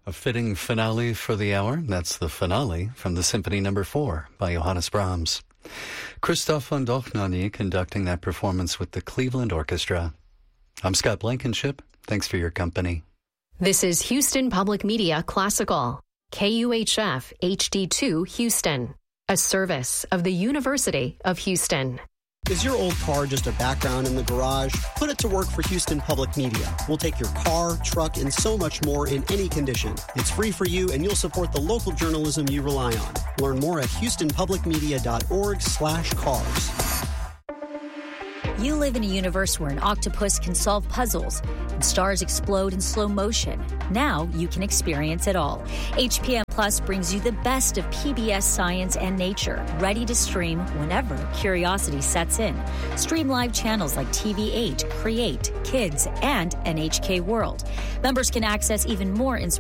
A fitting finale for the hour. That's the finale from the Symphony No. 4 by Johannes Brahms. Christoph von Dohnanyi conducting that performance with the Cleveland Orchestra. I'm Scott Blankenship. Thanks for your company. This is Houston Public Media Classical, KUHF HD2 Houston, a service of the University of Houston. Is your old car just a background in the garage? Put it to work for Houston Public Media. We'll take your car, truck, and so much more in any condition. It's free for you, and you'll support the local journalism you rely on. Learn more at houstonpublicmedia.org/cars. You live in a universe where an octopus can solve puzzles and stars explode in slow motion. Now you can experience it all. HPM Plus brings you the best of PBS science and nature, ready to stream whenever curiosity sets in. Stream live channels like TV8, Create, Kids, and NHK World. Members can access even more inspiration